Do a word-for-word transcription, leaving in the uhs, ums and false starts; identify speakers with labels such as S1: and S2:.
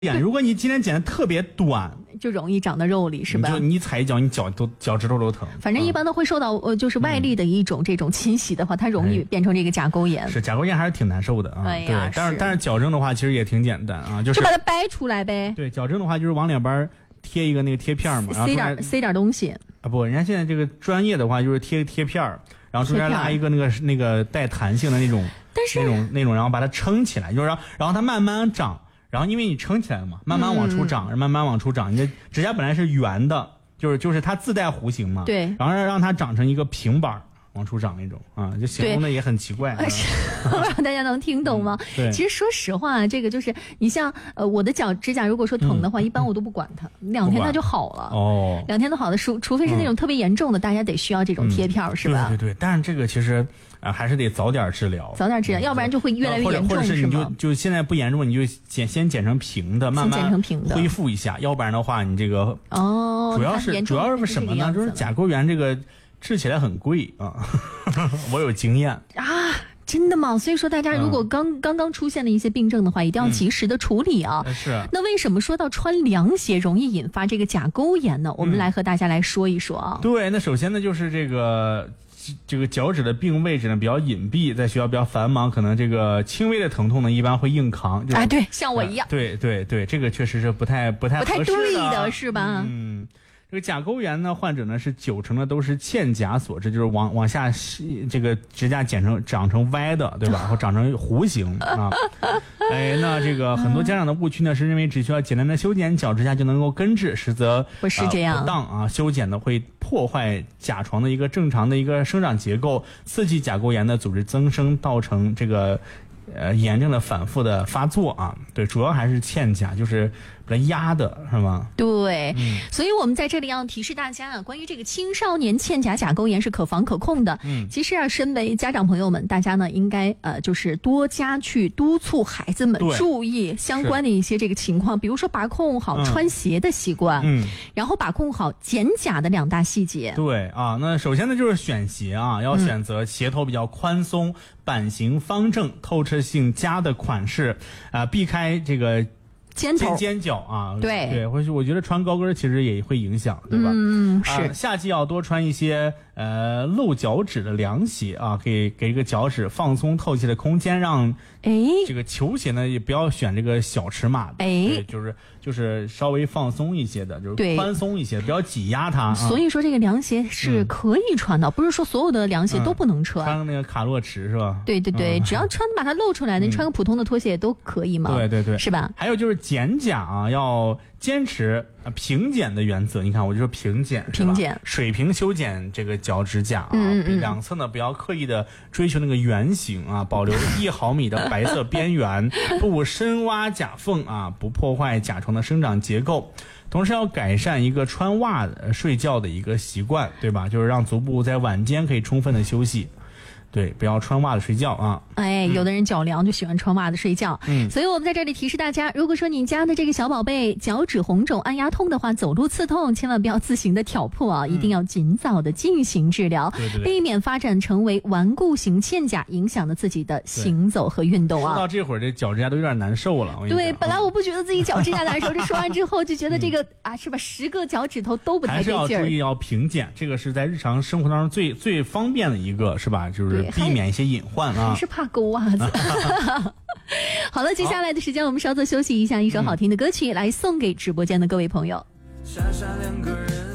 S1: 如果你今天剪的特别短，
S2: 就容易长到肉里，是吧？
S1: 就你踩一脚，你脚都脚趾头都疼。
S2: 反正一般都会受到呃，就是外力的一种这种侵袭的话，它容易变成这个甲沟炎。
S1: 是甲沟炎还是挺难受的啊。
S2: 哎呀，
S1: 对，但是但是矫正的话，其实也挺简单啊，就是
S2: 就把它掰出来呗。
S1: 对，矫正的话就是往两边贴一个那个贴片嘛，然后
S2: 塞点塞点东西
S1: 啊。不，人家现在这个专业的话就是贴贴片，然后中间拉一个那个那个带弹性的那种，
S2: 但是
S1: 那种那种，然后把它撑起来，就是让然后它慢慢长。然后因为你撑起来了嘛，慢慢往出长，嗯、慢慢往出长。你的指甲本来是圆的，就是就是它自带弧形嘛，
S2: 对。
S1: 然后让它长成一个平板往出长那种啊，就形容的也很奇怪。
S2: 不知道大家能听懂吗？
S1: 嗯、对。
S2: 其实说实话，这个就是你像呃我的脚指甲如果说疼的话，嗯、一般我都不管它，两天它就好了。哦。两天都好的，除除非是那种特别严重的，嗯、大家得需要这种贴片，嗯、是吧？
S1: 对对对，但是这个其实。啊，还是得早点治疗，
S2: 早点治疗，要不然就会越来越严重，
S1: 或者是你
S2: 就
S1: 就现在不严重，你就剪先剪成平的，慢慢恢复一下，要不然的话，你这个
S2: 哦，
S1: 主要是主要是什么呢？就是甲沟炎这个治起来很贵啊，我有经验
S2: 啊。真的吗？所以说大家如果刚、嗯、刚刚出现的一些病症的话，一定要及时的处理啊。
S1: 嗯、是。
S2: 那为什么说到穿凉鞋容易引发这个甲沟炎呢？我们来和大家来说一说啊。
S1: 嗯、对，那首先呢就是这个。这个脚趾的病位置呢比较隐蔽，在学校比较繁忙，可能这个轻微的疼痛呢一般会硬扛。
S2: 哎，对，像我一样。
S1: 呃、对对对，这个确实是不太不太合适的，
S2: 不太对的是吧？
S1: 嗯。这个甲沟炎呢，患者呢是九成的都是嵌甲所致，就是往往下这个指甲剪成长成歪的，对吧？或长成弧形啊。哎，那这个很多家长的误区呢是认为只需要简单的修剪脚指甲就能够根治，实则
S2: 不是这样。
S1: 呃、不当啊，修剪呢会破坏甲床的一个正常的一个生长结构，刺激甲沟炎的组织增生，造成这个。呃，炎症的反复的发作啊，对，主要还是嵌甲，就是把它压的，是吗？
S2: 对，嗯、所以我们在这里要提示大家啊，关于这个青少年嵌甲甲沟炎是可防可控的。嗯，其实啊，身为家长朋友们，大家呢应该呃，就是多加去督促孩子们注意相关的一些这个情况，比如说把控好穿鞋的习惯，嗯，然后把控好剪甲的两大细节。
S1: 对啊，那首先呢就是选鞋啊，要选择鞋头比较宽松。版型方正、透彻性佳的款式，啊、呃，避开这个
S2: 尖头、
S1: 尖角啊。
S2: 对
S1: 对，或许我觉得穿高跟其实也会影响，对吧？
S2: 嗯，是。
S1: 呃、夏季要多穿一些呃露脚趾的凉鞋啊，可以给这个脚趾放松透气的空间，让
S2: 哎
S1: 这个球鞋呢也不要选这个小尺码的，
S2: 哎，
S1: 对，就是就是稍微放松一些的，就是宽松一些，不要挤压它。
S2: 所以说这个凉鞋是可以穿的，嗯、不是说所有的凉鞋都不能穿。
S1: 嗯、穿那个卡洛驰是吧？
S2: 对对对，嗯、只要穿把它露出来的，你穿个普通的拖鞋也都可以嘛。
S1: 对对对，
S2: 是吧？
S1: 还有就是剪甲啊，要坚持平剪的原则。你看，我就说平剪，
S2: 平剪，
S1: 水平修剪这个脚指甲啊，
S2: 嗯嗯
S1: 两侧呢不要刻意的追求那个圆形啊，保留一毫米的白色边缘，不深挖甲缝啊，不破坏甲床的生长结构。同时要改善一个穿袜睡觉的一个习惯，对吧？就是让足部在晚间可以充分的休息。对，不要穿袜子睡觉啊！
S2: 哎，有的人脚凉就喜欢穿袜子睡觉，嗯，所以我们在这里提示大家，如果说你家的这个小宝贝脚趾红肿、按压痛的话，走路刺痛，千万不要自行的挑破啊，嗯、一定要尽早的进行治疗，
S1: 对对对，
S2: 避免发展成为顽固型嵌甲，影响了自己的行走和运动啊。
S1: 说到这会儿，这脚趾甲都有点难受了。
S2: 对，本来我不觉得自己脚趾甲难受，这说完之后就觉得这个、嗯、啊，是吧？十个脚趾头都不太对劲儿。
S1: 还是要注意要平剪，这个是在日常生活当中最最方便的一个，是吧？就是避免一些隐患啊。
S2: 还是怕勾袜子。好了，接下来的时间我们稍作休息一下，一首好听的歌曲来送给直播间的各位朋友。
S3: 傻傻两个人